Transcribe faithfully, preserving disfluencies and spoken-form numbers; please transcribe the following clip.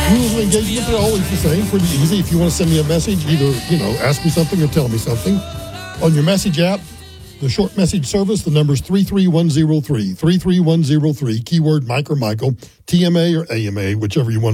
Rules of engagement are always the same, pretty easy. If you want to send me a message, either, you know, ask me something or tell me something. On your message app, the short message service, the number's three three one zero three, three three one zero three, keyword Mike or Michael, T M A or A M A, whichever you want.